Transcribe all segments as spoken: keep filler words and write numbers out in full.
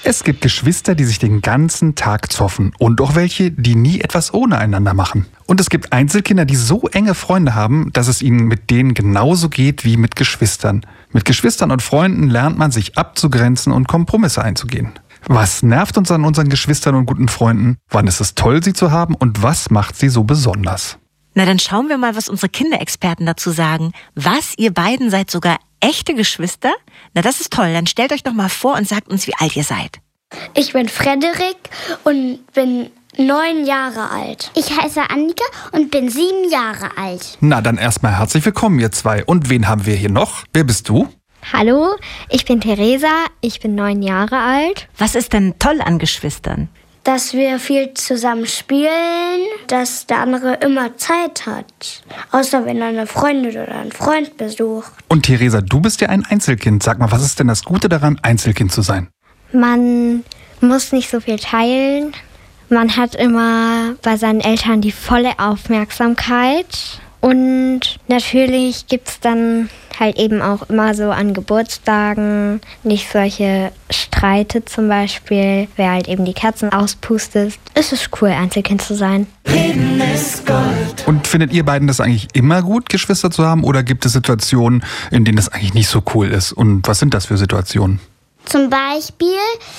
Es gibt Geschwister, die sich den ganzen Tag zoffen und auch welche, die nie etwas ohne einander machen. Und es gibt Einzelkinder, die so enge Freunde haben, dass es ihnen mit denen genauso geht wie mit Geschwistern. Mit Geschwistern und Freunden lernt man sich abzugrenzen und Kompromisse einzugehen. Was nervt uns an unseren Geschwistern und guten Freunden? Wann ist es toll, sie zu haben? Und was macht sie so besonders? Na, dann schauen wir mal, was unsere Kinderexperten dazu sagen. Was, ihr beiden seid sogar echte Geschwister? Na, das ist toll. Dann stellt euch doch mal vor und sagt uns, wie alt ihr seid. Ich bin Frederik und bin neun Jahre alt. Ich heiße Annika und bin sieben Jahre alt. Na, dann erstmal herzlich willkommen, ihr zwei. Und wen haben wir hier noch? Wer bist du? Hallo, ich bin Theresa, ich bin neun Jahre alt. Was ist denn toll an Geschwistern? Dass wir viel zusammen spielen, dass der andere immer Zeit hat. Außer wenn er eine Freundin oder einen Freund besucht. Und Theresa, du bist ja ein Einzelkind. Sag mal, was ist denn das Gute daran, Einzelkind zu sein? Man muss nicht so viel teilen. Man hat immer bei seinen Eltern die volle Aufmerksamkeit. Und natürlich gibt es dann halt eben auch immer so an Geburtstagen nicht solche Streite zum Beispiel, wer halt eben die Kerzen auspustet. Es ist cool, Einzelkind zu sein. Leben ist Gold. Und findet ihr beiden das eigentlich immer gut, Geschwister zu haben? Oder gibt es Situationen, in denen das eigentlich nicht so cool ist? Und was sind das für Situationen? Zum Beispiel,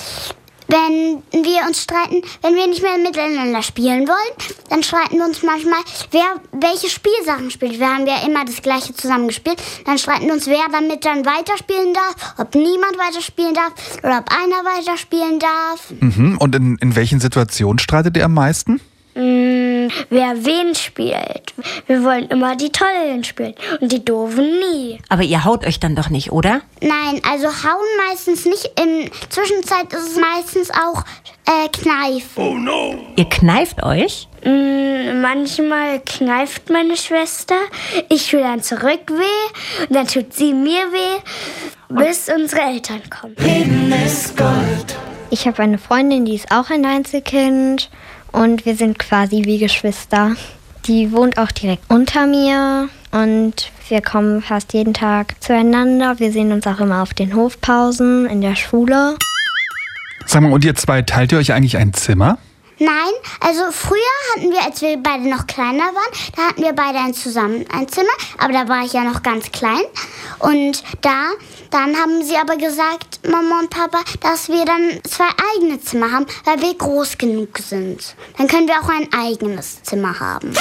wenn wir uns streiten, wenn wir nicht mehr miteinander spielen wollen, dann streiten wir uns manchmal, wer welche Spielsachen spielt. Wir haben ja immer das Gleiche zusammen gespielt. Dann streiten wir uns, wer damit dann weiterspielen darf, ob niemand weiterspielen darf oder ob einer weiterspielen darf. Mhm. Und in, in welchen Situationen streitet ihr am meisten? Mmh, wer wen spielt. Wir wollen immer die Tollen spielen und die Doofen nie. Aber ihr haut euch dann doch nicht, oder? Nein, also hauen meistens nicht. In Zwischenzeit ist es meistens auch äh, kneifen. Oh no! Ihr kneift euch? Mmh, manchmal kneift meine Schwester. Ich tue dann zurück weh und dann tut sie mir weh, bis unsere Eltern kommen. Leben ist Gold. Ich habe eine Freundin, die ist auch ein Einzelkind. Und wir sind quasi wie Geschwister. Die wohnt auch direkt unter mir und wir kommen fast jeden Tag zueinander. Wir sehen uns auch immer auf den Hofpausen in der Schule. Sag mal, und ihr zwei, teilt ihr euch eigentlich ein Zimmer? Nein, also früher hatten wir, als wir beide noch kleiner waren, da hatten wir beide ein zusammen ein Zimmer, aber da war ich ja noch ganz klein. Und da, dann haben sie aber gesagt, Mama und Papa, dass wir dann zwei eigene Zimmer haben, weil wir groß genug sind. Dann können wir auch ein eigenes Zimmer haben.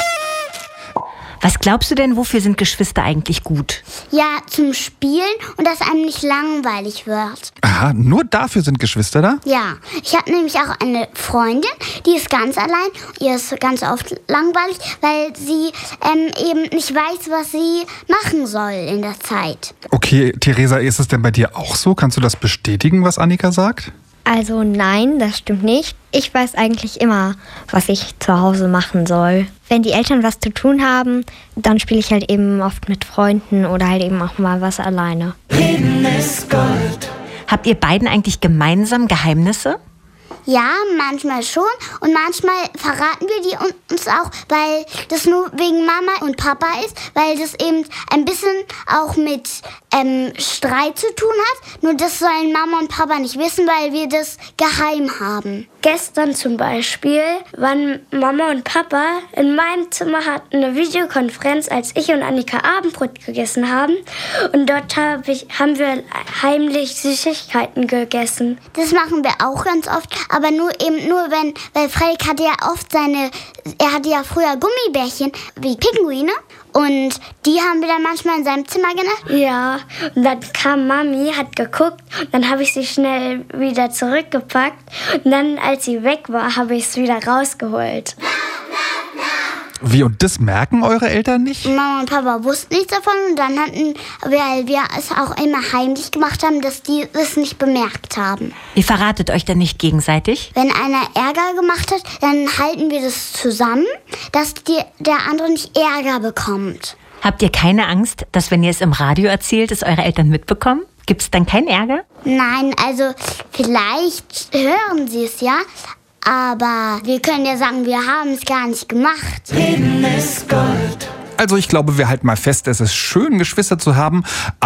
Was glaubst du denn, wofür sind Geschwister eigentlich gut? Ja, zum Spielen und dass einem nicht langweilig wird. Aha, nur dafür sind Geschwister da? Ja, ich habe nämlich auch eine Freundin, die ist ganz allein. Ihr ist ganz oft langweilig, weil sie ähm, eben nicht weiß, was sie machen soll in der Zeit. Okay, Theresa, ist es denn bei dir auch so? Kannst du das bestätigen, was Annika sagt? Also nein, das stimmt nicht. Ich weiß eigentlich immer, was ich zu Hause machen soll. Wenn die Eltern was zu tun haben, dann spiele ich halt eben oft mit Freunden oder halt eben auch mal was alleine. Leben ist Gold. Habt ihr beiden eigentlich gemeinsam Geheimnisse? Ja, manchmal schon und manchmal verraten wir die uns auch, weil das nur wegen Mama und Papa ist, weil das eben ein bisschen auch mit ähm, Streit zu tun hat. Nur das sollen Mama und Papa nicht wissen, weil wir das geheim haben. Gestern zum Beispiel waren Mama und Papa in meinem Zimmer, hatten eine Videokonferenz, als ich und Annika Abendbrot gegessen haben. Und dort hab ich, haben wir heimlich Süßigkeiten gegessen. Das machen wir auch ganz oft, aber nur eben nur wenn, weil Frederik hatte ja oft seine, er hatte ja früher Gummibärchen wie Pinguine. Und die haben wir dann manchmal in seinem Zimmer genascht. Ja, und dann kam Mami, hat geguckt, und dann habe ich sie schnell wieder zurückgepackt. Und dann, als sie weg war, habe ich es wieder rausgeholt. Wie, und das merken eure Eltern nicht? Mama und Papa wussten nichts davon und dann hatten, weil wir es auch immer heimlich gemacht haben, dass die es nicht bemerkt haben. Ihr verratet euch dann nicht gegenseitig? Wenn einer Ärger gemacht hat, dann halten wir das zusammen, dass die, der andere nicht Ärger bekommt. Habt ihr keine Angst, dass wenn ihr es im Radio erzählt, es eure Eltern mitbekommen? Gibt es dann keinen Ärger? Nein, also vielleicht hören sie es ja, aber wir können ja sagen, wir haben es gar nicht gemacht. Leben ist Gold. Also ich glaube, wir halten mal fest, es ist schön, Geschwister zu haben.